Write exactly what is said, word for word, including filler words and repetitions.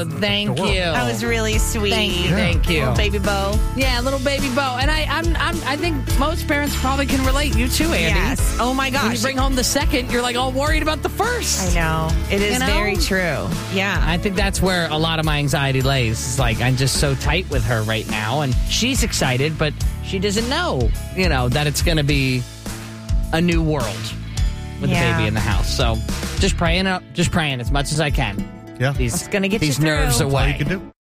Thank the world. you. That was really sweet. Thank you. Thank you. Little baby Bo. Yeah, little baby Bo. And I, I'm, I'm, I think most parents probably can relate. You too, Andy. Yes. Oh my When gosh. you bring home the second, you're like all worried about the first. I know. It is You know? very true. Yeah. I think that's where a lot of my anxiety lays. It's like I'm just so tight with her right now, and she's excited, but she doesn't know, you know, that it's going to be a new world with Yeah. the baby in the house. So just praying up, just praying as much as I can. Yeah. These, It's gonna get you these through. nerves That's All you away. can do.